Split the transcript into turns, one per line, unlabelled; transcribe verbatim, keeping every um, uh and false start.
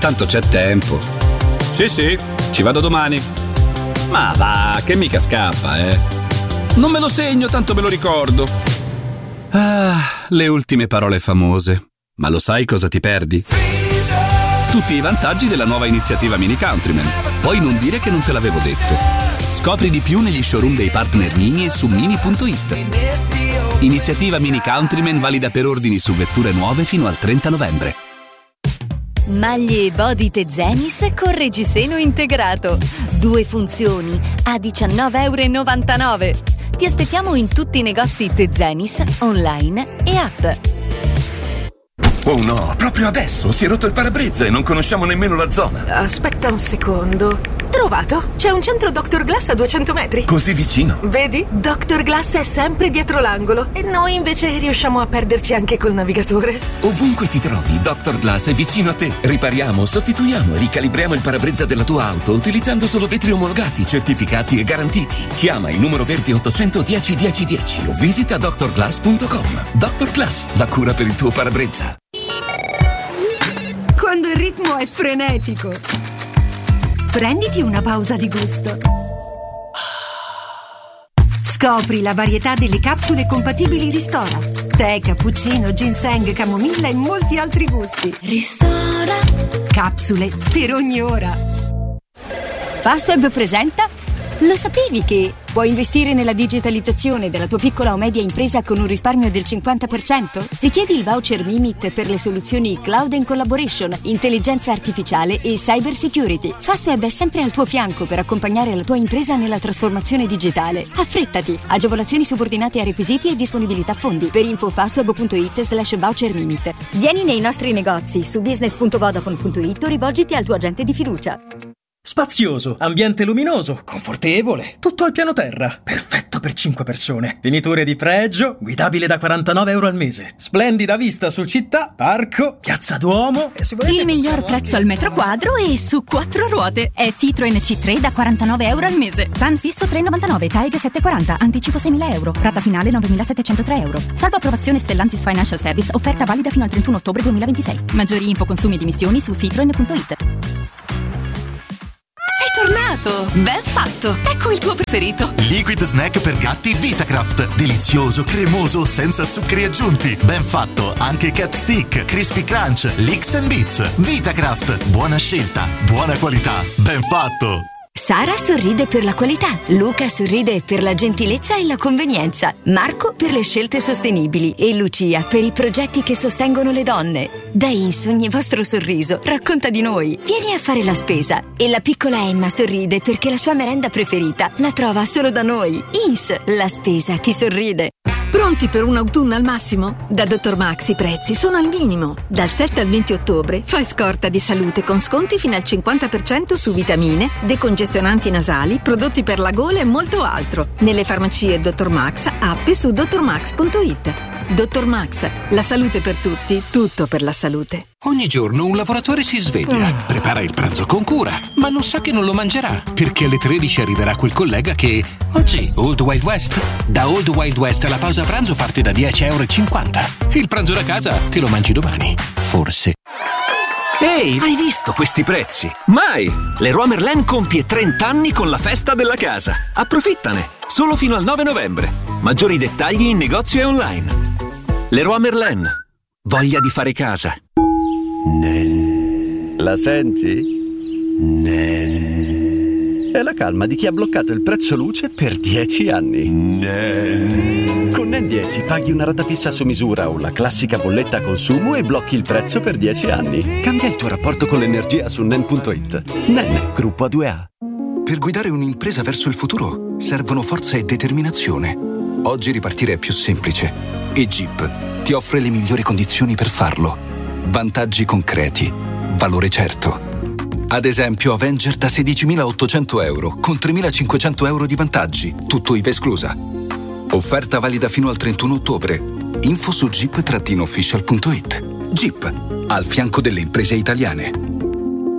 tanto c'è tempo. Sì, sì, ci vado domani. Ma va, che mica scappa, eh. Non me lo segno, tanto me lo ricordo. Ah, le ultime parole famose. Ma lo sai cosa ti perdi? Tutti i vantaggi della nuova iniziativa Mini Countryman. Poi non dire che non te l'avevo detto. Scopri di più negli showroom dei partner Mini e su mini punto it. Iniziativa Mini Countryman valida per ordini su vetture nuove fino al trenta novembre.
Maglie Body Tezenis con reggiseno integrato. Due funzioni a diciannove e novantanove euro. Ti aspettiamo in tutti i negozi Tezenis, online e app.
Oh no, proprio adesso si è rotto il parabrezza e non conosciamo nemmeno la zona.
Aspetta un secondo. Trovato! C'è un centro doctor Glass a duecento metri.
Così vicino?
Vedi? doctor Glass è sempre dietro l'angolo e noi invece riusciamo a perderci anche col navigatore.
Ovunque ti trovi, doctor Glass è vicino a te. Ripariamo, sostituiamo e ricalibriamo il parabrezza della tua auto utilizzando solo vetri omologati, certificati e garantiti. Chiama il numero verde ottocento dieci dieci dieci o visita doctor glass punto com. doctor Glass, la cura per il tuo parabrezza.
Quando il ritmo è frenetico, prenditi una pausa di gusto. Scopri la varietà delle capsule compatibili Ristora. Tè, cappuccino, ginseng, camomilla e molti altri gusti. Ristora. Capsule per ogni ora.
Fastweb presenta. Lo sapevi che puoi investire nella digitalizzazione della tua piccola o media impresa con un risparmio del cinquanta per cento? Richiedi il voucher Mimit per le soluzioni Cloud and Collaboration, intelligenza artificiale e cyber security. Fastweb è sempre al tuo fianco per accompagnare la tua impresa nella trasformazione digitale. Affrettati! Agevolazioni subordinate a requisiti e disponibilità fondi. Per info fastweb punto it slash voucher Mimit. Vieni nei nostri negozi su business punto vodafone punto it o rivolgiti al tuo agente di fiducia.
Spazioso, ambiente luminoso, confortevole, tutto al piano terra, perfetto per cinque persone. Finiture di pregio, guidabile da quarantanove euro al mese. Splendida vista su città, parco, piazza Duomo e se volete
il miglior prezzo al metro quadro e su quattro ruote. È Citroen C tre da quarantanove euro al mese. Fan fisso tre virgola novantanove, TAEG settecentoquaranta, anticipo seimila euro, rata finale novemilasettecentotre euro. Salvo approvazione Stellantis Financial Service, offerta valida fino al trentuno ottobre duemilaventisei. Maggiori info, consumi ed emissioni su citroen punto it.
Tornato! Ben fatto! Ecco il tuo preferito!
Liquid snack per gatti Vitacraft. Delizioso, cremoso, senza zuccheri aggiunti. Ben fatto! Anche Cat Stick, Crispy Crunch, Licks and Beats. Vitacraft. Buona scelta, buona qualità. Ben fatto!
Sara sorride per la qualità, Luca sorride per la gentilezza e la convenienza, Marco per le scelte sostenibili e Lucia per i progetti che sostengono le donne. Da Ins ogni vostro sorriso racconta di noi. Vieni a fare la spesa. E la piccola Emma sorride perché la sua merenda preferita la trova solo da noi. Ins, la spesa ti sorride.
Pronti per un autunno al massimo? Da dottor Max i prezzi sono al minimo. Dal sette al venti ottobre fai scorta di salute con sconti fino al cinquanta per cento su vitamine, decongestionanti nasali, prodotti per la gola e molto altro. Nelle farmacie dottor Max, app su dottor max punto it. dottor Max, la salute per tutti, tutto per la salute.
Ogni giorno un lavoratore si sveglia, mm. prepara il pranzo con cura, ma non sa che non lo mangerà, perché alle tredici arriverà quel collega che... Oggi, Old Wild West. Da Old Wild West la pausa pranzo parte da dieci e cinquanta euro. Il pranzo da casa te lo mangi domani. Forse.
Ehi, hai visto questi prezzi? Mai! Leroy Merlin compie trenta anni con la festa della casa. Approfittane! Solo fino al nove novembre. Maggiori dettagli in negozio e online. Leroy Merlin. Voglia di fare casa.
Nen. La senti? Nen. È la calma di chi ha bloccato il prezzo luce per dieci anni. Nen. Con Nen dieci paghi una rata fissa su misura o la classica bolletta a consumo e blocchi il prezzo per dieci anni. Cambia il tuo rapporto con l'energia su nen punto it. Nen, gruppo A due A.
Per guidare un'impresa verso il futuro servono forza e determinazione. Oggi ripartire è più semplice e Jeep ti offre le migliori condizioni per farlo. Vantaggi concreti, valore certo. Ad esempio Avenger da sedicimilaottocento euro con tremilacinquecento euro di vantaggi, tutto I V A esclusa. Offerta valida fino al trentuno ottobre. Info su jeep official punto it. Jeep, al fianco delle imprese italiane.